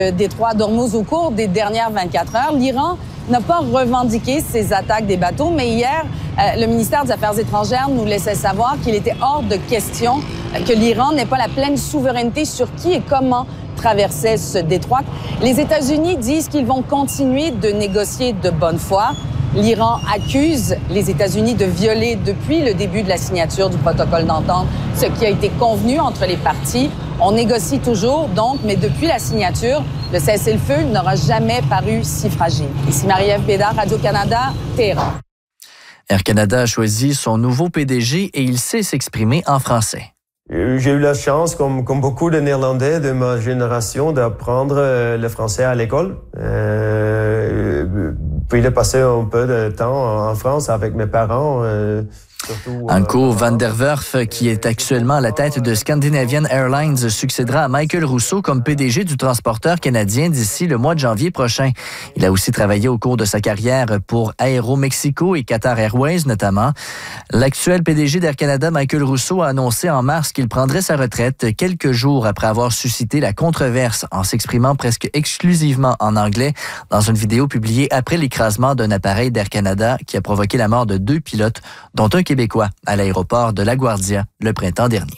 détroit d'Ormuz au cours des dernières 24 heures. L'Iran n'a pas revendiqué ces attaques des bateaux, mais hier, le ministère des Affaires étrangères nous laissait savoir qu'il était hors de question que l'Iran n'ait pas la pleine souveraineté sur qui et comment traversait ce détroit. Les États-Unis disent qu'ils vont continuer de négocier de bonne foi. L'Iran accuse les États-Unis de violer depuis le début de la signature du protocole d'entente ce qui a été convenu entre les parties. On négocie toujours, donc, mais depuis la signature, le cessez-le-feu n'aura jamais paru si fragile. Ici Marie-Ève Bédard, Radio-Canada, Téhéran. Air Canada a choisi son nouveau PDG et il sait s'exprimer en français. J'ai eu la chance, comme beaucoup de Néerlandais de ma génération, d'apprendre le français à l'école. Puis de passer un peu de temps en France avec mes parents. Anko van der Werf, qui est actuellement à la tête de Scandinavian Airlines, succédera à Michael Rousseau comme PDG du transporteur canadien d'ici le mois de janvier prochain. Il a aussi travaillé au cours de sa carrière pour Aéromexico et Qatar Airways notamment. L'actuel PDG d'Air Canada, Michael Rousseau, a annoncé en mars qu'il prendrait sa retraite quelques jours après avoir suscité la controverse en s'exprimant presque exclusivement en anglais dans une vidéo publiée après l'écrasement d'un appareil d'Air Canada qui a provoqué la mort de 2 pilotes, dont un Québécois à l'aéroport de LaGuardia le printemps dernier.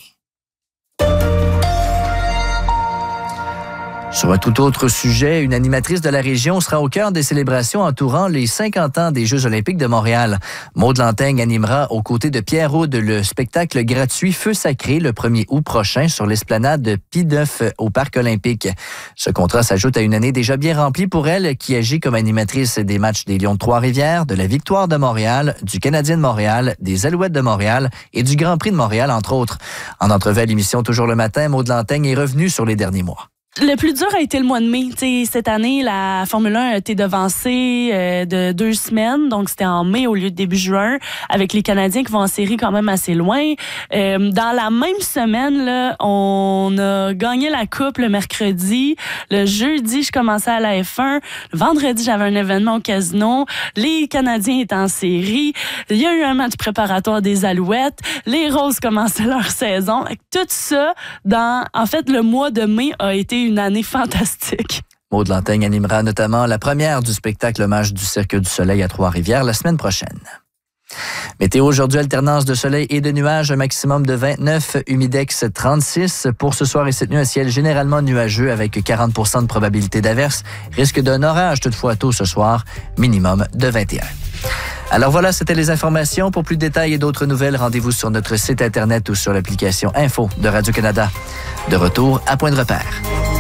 Sur un tout autre sujet, une animatrice de la région sera au cœur des célébrations entourant les 50 ans des Jeux olympiques de Montréal. Maude Lantaigne animera aux côtés de Pierre Aude le spectacle gratuit Feu sacré le 1er août prochain sur l'esplanade de Pie-IX au Parc olympique. Ce contrat s'ajoute à une année déjà bien remplie pour elle qui agit comme animatrice des matchs des Lions de Trois-Rivières, de la Victoire de Montréal, du Canadien de Montréal, des Alouettes de Montréal et du Grand Prix de Montréal, entre autres. En entrevue à l'émission Toujours le matin, Maude Lantaigne est revenue sur les derniers mois. Le plus dur a été le mois de mai. T'sais, cette année, la Formule 1 a été devancée de 2 semaines, donc c'était en mai au lieu de début juin, avec les Canadiens qui vont en série quand même assez loin. Dans la même semaine, là, on a gagné la coupe le mercredi. Le jeudi, je commençais à la F1. Le vendredi, j'avais un événement au casino. Les Canadiens étaient en série. Il y a eu un match préparatoire des Alouettes. Les Roses commençaient leur saison. Tout ça, en fait, le mois de mai a été une année fantastique. Maude Lantaigne animera notamment la première du spectacle Hommage du Cirque du Soleil à Trois-Rivières la semaine prochaine. Météo aujourd'hui, alternance de soleil et de nuages, un maximum de 29, humidex 36. Pour ce soir et cette nuit, un ciel généralement nuageux avec 40% de probabilité d'averse. Risque d'un orage toutefois tôt ce soir, minimum de 21. Alors voilà, c'était les informations. Pour plus de détails et d'autres nouvelles, rendez-vous sur notre site Internet ou sur l'application Info de Radio-Canada. De retour à Point de repère.